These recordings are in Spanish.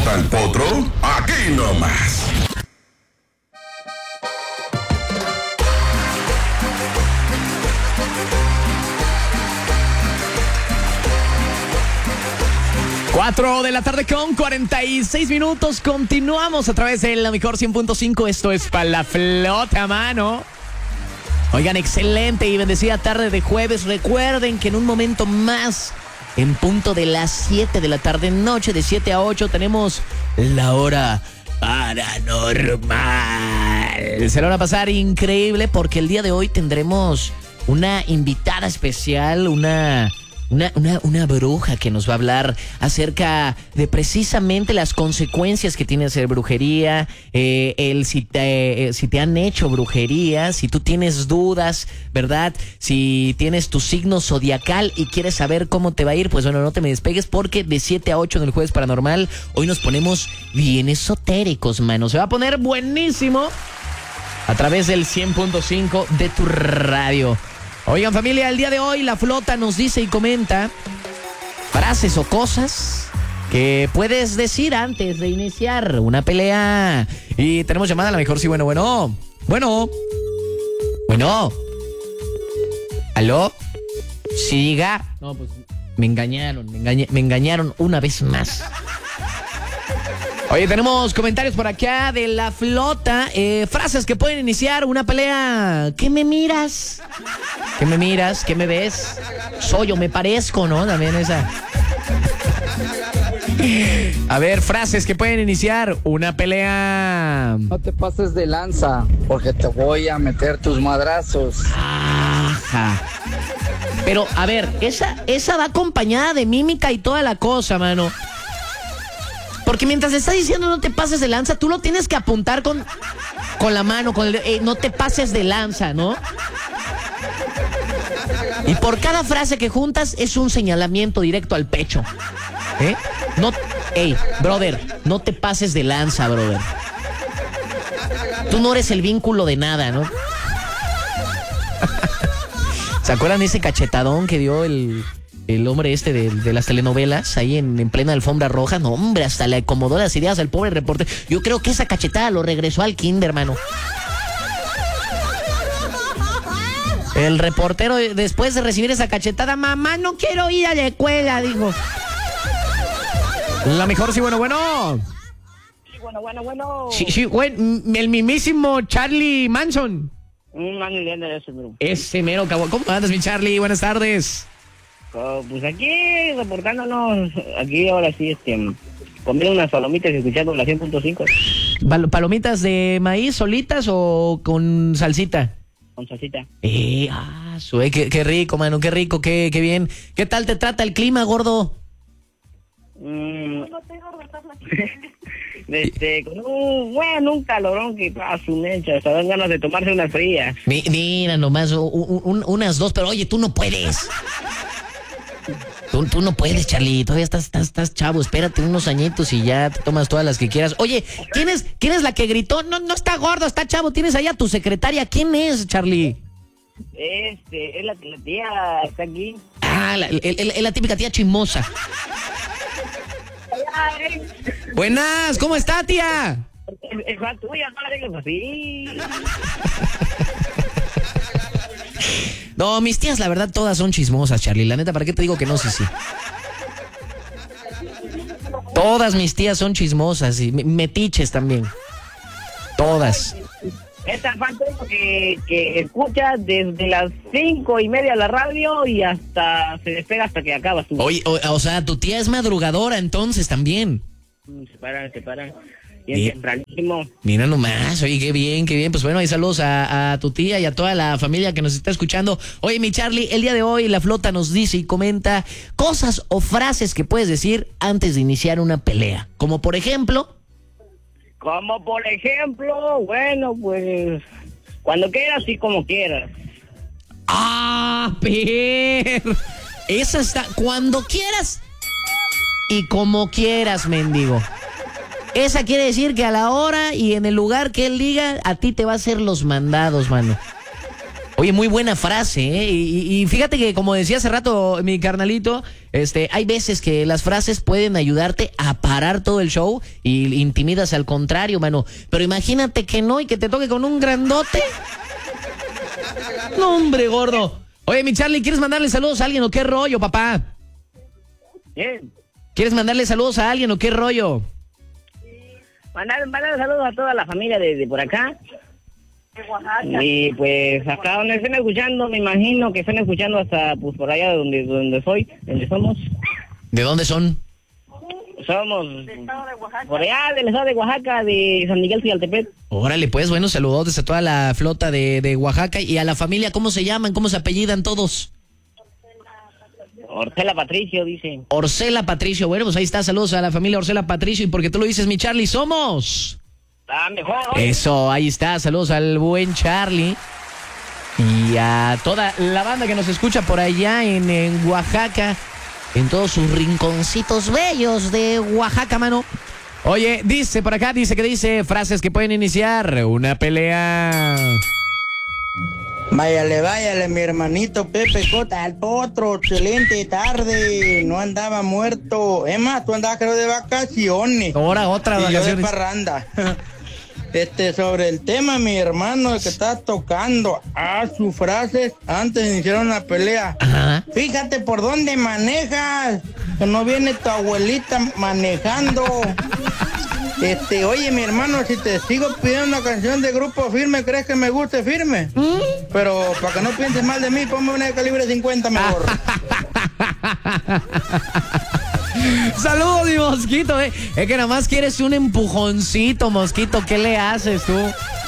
flota el potro? Aquí nomás. Cuatro de la tarde con 46 minutos. Continuamos a través de la mejor 100.5. Esto es para la flota, mano. Oigan, excelente y bendecida tarde de jueves. Recuerden que en un momento más, en punto de las 7 de la tarde, noche de 7 a 8, tenemos la hora paranormal. Se la van a pasar increíble porque el día de hoy tendremos una invitada especial, una bruja que nos va a hablar acerca de precisamente las consecuencias que tiene hacer brujería, si te han hecho brujería, si tú tienes dudas, ¿verdad? Si tienes tu signo zodiacal y quieres saber cómo te va a ir, pues bueno, no te me despegues porque de 7 a 8 en el Jueves Paranormal, hoy nos ponemos bien esotéricos, mano. Se va a poner buenísimo a través del 100.5 de tu radio. Oigan, familia, el día de hoy la flota nos dice y comenta frases o cosas que puedes decir antes de iniciar una pelea. Y tenemos llamada a la mejor, sí, bueno. ¿Aló? Sí, diga. No, pues me engañaron una vez más. Oye, tenemos comentarios por acá de la flota. Frases que pueden iniciar una pelea. ¿Qué me miras? ¿Qué me miras? ¿Qué me ves? Soy o me parezco, ¿no? También esa. A ver, frases que pueden iniciar una pelea. No te pases de lanza, porque te voy a meter tus madrazos. Ajá. Pero, a ver, esa va acompañada de mímica y toda la cosa, mano. Porque mientras está diciendo no te pases de lanza, tú lo tienes que apuntar con la mano, no te pases de lanza, ¿no? Y por cada frase que juntas es un señalamiento directo al pecho. Brother, no te pases de lanza, brother. Tú no eres el vínculo de nada, ¿no? ¿Se acuerdan de ese cachetadón que dio el hombre de las telenovelas ahí en plena alfombra roja? No, hombre, hasta le acomodó las ideas al pobre reportero. Yo creo que esa cachetada lo regresó al kinder, hermano. El reportero, después de recibir esa cachetada, mamá, no quiero ir a la escuela, dijo. La mejor, sí, bueno. Sí, bueno. Sí, el mismísimo Charlie Manson. Ese mero cabrón. ¿Cómo andas, mi Charlie? Buenas tardes. Pues aquí reportándonos, aquí ahora sí, comiendo unas palomitas y escuchando la 100.5. ¿Palomitas de maíz solitas o con salsita? Con salsita. Qué rico, mano, qué rico, qué bien. ¿Qué tal te trata el clima, gordo? Con un calorón que a su mecha, hasta dan ganas de tomarse unas frías. Mira nomás, unas dos, pero oye, tú no puedes. Tú no puedes, Charlie, todavía estás chavo, espérate unos añitos y ya te tomas todas las que quieras. Oye, ¿quién es la que gritó? No está gordo, está chavo, tienes ahí a tu secretaria. ¿Quién es, Charlie? Es la tía, está aquí. Es la típica tía chismosa. Buenas, ¿cómo está, tía? Es la tuya, no la digas así. No, mis tías, la verdad, todas son chismosas, Charlie. La neta, ¿para qué te digo que no? Sí. Todas mis tías son chismosas y metiches también. Todas. Esta parte que escucha desde las 5:30 la radio y hasta se despega hasta que acabas tú. Oye, o sea, tu tía es madrugadora entonces también. Se paran. Bien tempranísimo. Mira nomás, oye, qué bien. Pues bueno, ahí saludos a tu tía y a toda la familia que nos está escuchando. Oye, mi Charlie, el día de hoy la flota nos dice y comenta cosas o frases que puedes decir antes de iniciar una pelea. Como por ejemplo, bueno, pues, cuando quieras y como quieras. Esa está, cuando quieras y como quieras, mendigo. Esa quiere decir que a la hora y en el lugar que él diga, a ti te va a hacer los mandados, mano. Oye, muy buena frase, ¿eh? Y fíjate que, como decía hace rato mi carnalito, hay veces que las frases pueden ayudarte a parar todo el show y intimidas al contrario, mano. Pero imagínate que no y que te toque con un grandote. No, hombre, gordo. Oye, mi Charlie, ¿quieres mandarle saludos a alguien o qué rollo, papá? Bien. ¿Quieres mandarle saludos a alguien o qué rollo? Mandar saludos a toda la familia de por acá. De Oaxaca. Y pues acá donde estén escuchando, me imagino que están escuchando hasta pues por allá donde soy, donde somos. ¿De dónde son? Somos del estado de Oaxaca. Por allá del estado de Oaxaca, de San Miguel Xialtepec. Órale, pues, bueno, saludos a toda la flota de Oaxaca y a la familia, ¿cómo se llaman? ¿Cómo se apellidan todos? Orcela Patricio, dice. Orcela Patricio, bueno, pues ahí está, saludos a la familia Orcela Patricio, y porque tú lo dices, mi Charlie, somos... Ah, mejor. Eso, ahí está, saludos al buen Charlie y a toda la banda que nos escucha por allá en Oaxaca, en todos sus rinconcitos bellos de Oaxaca, mano. Oye, dice por acá, dice frases que pueden iniciar una pelea. Váyale, mi hermanito Pepe Cota, al potro, excelente tarde, no andaba muerto. Es más, tú andabas creo de vacaciones. Ahora otra y vacaciones. Yo de parranda. Sobre el tema, mi hermano, el que está tocando sus frases antes de iniciar una pelea. Ajá. Fíjate por dónde manejas, que no viene tu abuelita manejando. Oye, mi hermano, si te sigo pidiendo una canción de Grupo Firme, ¿crees que me guste Firme? Pero para que no pienses mal de mí, ponme una de calibre 50 mejor. Saludos, mi Mosquito, Es que nada más quieres un empujoncito, Mosquito. ¿Qué le haces tú?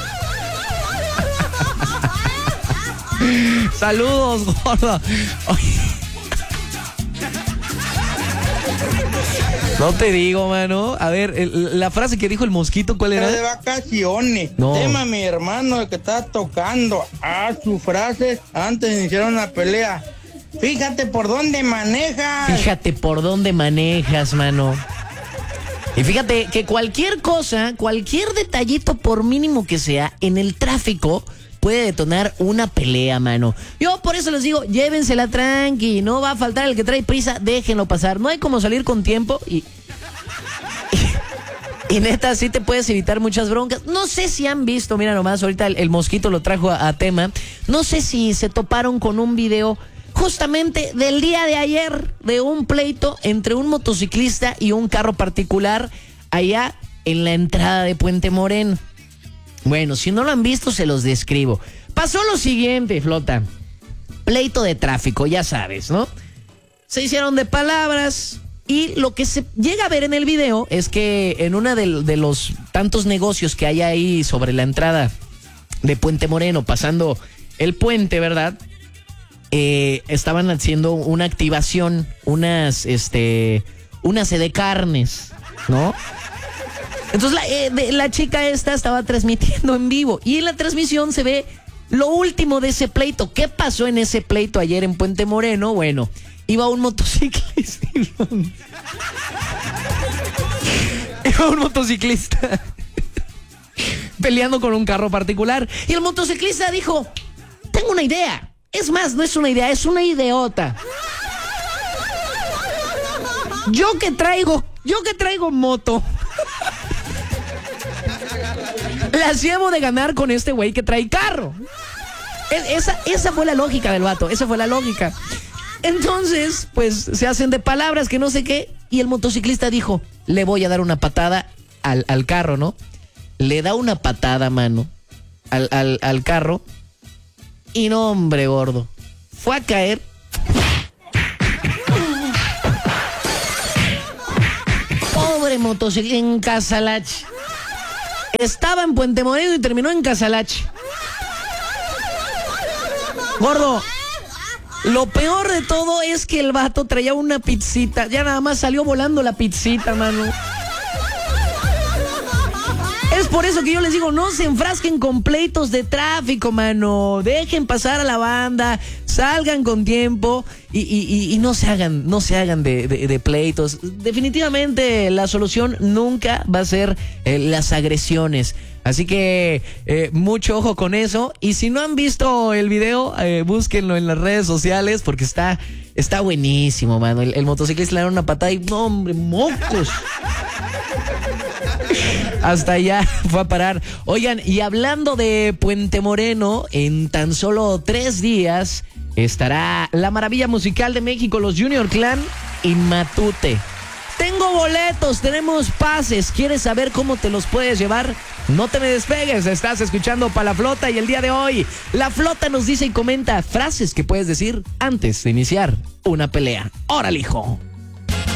Saludos, gordo. Oye. No te digo, mano. A ver, la frase que dijo el Mosquito, ¿cuál era? De vacaciones. No. Tema, mi hermano, el que está tocando sus frases antes de iniciar una pelea. Fíjate por dónde manejas. Fíjate por dónde manejas, mano. Y fíjate que cualquier cosa, cualquier detallito, por mínimo que sea, en el tráfico puede detonar una pelea, mano. Yo por eso les digo, llévensela tranqui, no va a faltar el que trae prisa, déjenlo pasar. No hay como salir con tiempo y neta, sí te puedes evitar muchas broncas. No sé si han visto, mira nomás, ahorita el Mosquito lo trajo a tema. No sé si se toparon con un video justamente del día de ayer de un pleito entre un motociclista y un carro particular allá en la entrada de Puente Moreno. Bueno, si no lo han visto, se los describo. Pasó lo siguiente, flota. Pleito de tráfico, ya sabes, ¿no? Se hicieron de palabras y lo que se llega a ver en el video es que en una de los tantos negocios que hay ahí sobre la entrada de Puente Moreno, pasando el puente, ¿verdad? Estaban haciendo una activación, una sede de carnes, ¿no? Entonces la chica esta estaba transmitiendo en vivo y en la transmisión se ve lo último de ese pleito. ¿Qué pasó en ese pleito ayer en Puente Moreno? Bueno, iba un motociclista. Iba un motociclista peleando con un carro particular y el motociclista dijo, tengo una idea. Es más, no es una idea, es una ideota. Yo que traigo moto. Las llevo de ganar con este güey que trae carro. Esa fue la lógica del vato, esa fue la lógica. Entonces, pues, se hacen de palabras que no sé qué, y el motociclista dijo, le voy a dar una patada al carro, ¿no? Le da una patada, mano, al carro, y no, hombre, gordo, fue a caer. Pobre motociclista en Casalache. Estaba en Puente Moreno y terminó en Casalache. Gordo, lo peor de todo es que el vato traía una pizzita. Ya nada más salió volando la pizzita, mano. Es por eso que yo les digo, no se enfrasquen con pleitos de tráfico, mano. Dejen pasar a la banda. salgan con tiempo y no se hagan de pleitos. Definitivamente la solución nunca va a ser las agresiones. Así que mucho ojo con eso. Y si no han visto el video, búsquenlo en las redes sociales porque está buenísimo, mano. El motociclista le da una patada y no, hombre, mocos. Hasta allá fue a parar. Oigan, y hablando de Puente Moreno, en tan solo 3 días estará la maravilla musical de México, los Junior Clan y Matute. Tengo boletos, tenemos pases. ¿Quieres saber cómo te los puedes llevar? No te me despegues, estás escuchando Pa' la Flota y el día de hoy la Flota nos dice y comenta frases que puedes decir antes de iniciar una pelea. ¡Órale, hijo!